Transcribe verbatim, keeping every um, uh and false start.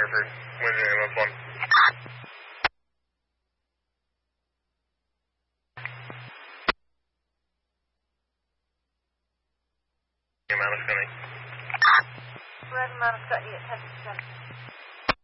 Hereford, wind M F one. Amount of Scunny. Red Mountain Scotty at ten percent.